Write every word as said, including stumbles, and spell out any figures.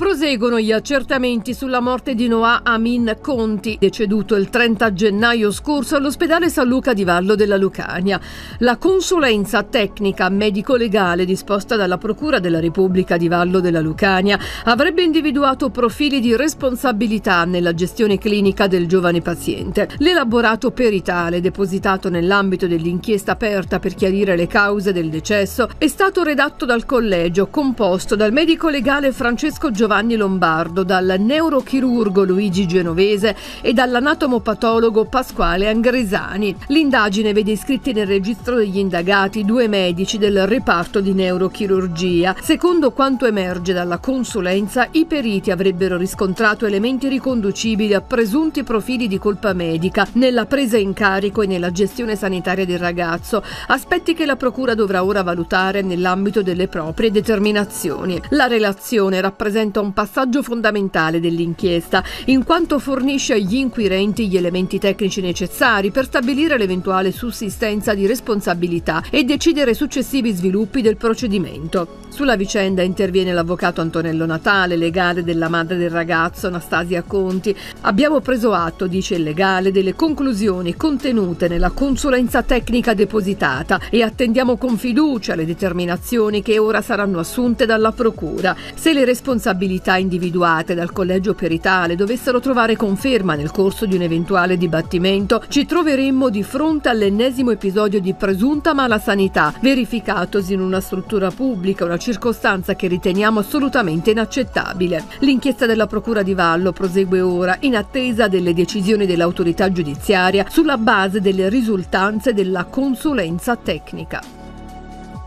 Proseguono gli accertamenti sulla morte di Noah Amin Conti, deceduto il trenta gennaio scorso all'ospedale San Luca di Vallo della Lucania. La consulenza tecnica medico-legale disposta dalla Procura della Repubblica di Vallo della Lucania avrebbe individuato profili di responsabilità nella gestione clinica del giovane paziente. L'elaborato peritale, depositato nell'ambito dell'inchiesta aperta per chiarire le cause del decesso, è stato redatto dal collegio composto dal medico legale Francesco Giovanni Lombardo, dal neurochirurgo Luigi Genovese e dall'anatomopatologo Pasquale Angresani. L'indagine vede iscritti nel registro degli indagati due medici del reparto di neurochirurgia. Secondo quanto emerge dalla consulenza, i periti avrebbero riscontrato elementi riconducibili a presunti profili di colpa medica nella presa in carico e nella gestione sanitaria del ragazzo, aspetti che la Procura dovrà ora valutare nell'ambito delle proprie determinazioni. La relazione rappresenta un passaggio fondamentale dell'inchiesta, in quanto fornisce agli inquirenti gli elementi tecnici necessari per stabilire l'eventuale sussistenza di responsabilità e decidere successivi sviluppi del procedimento. Sulla vicenda interviene l'avvocato Antonello Natale, legale della madre del ragazzo Anastasia Conti. Abbiamo preso atto, dice il legale, delle conclusioni contenute nella consulenza tecnica depositata e attendiamo con fiducia le determinazioni che ora saranno assunte dalla Procura. Se le responsabilità individuate dal collegio peritale dovessero trovare conferma nel corso di un eventuale dibattimento, ci troveremmo di fronte all'ennesimo episodio di presunta malasanità verificatosi in una struttura pubblica, una circostanza che riteniamo assolutamente inaccettabile. L'inchiesta della Procura di Vallo prosegue ora in attesa delle decisioni dell'autorità giudiziaria sulla base delle risultanze della consulenza tecnica.